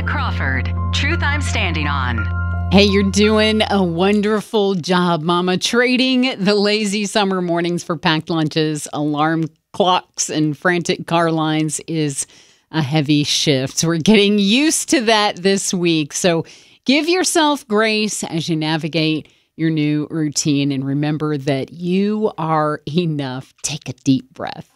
Crawford, Truth I'm Standing On. Hey, you're doing a wonderful job, Mama. Trading the lazy summer mornings for packed lunches, alarm clocks, and frantic car lines is a heavy shift. We're getting used to that this week. So give yourself grace as you navigate your new routine and remember that you are enough. Take a deep breath.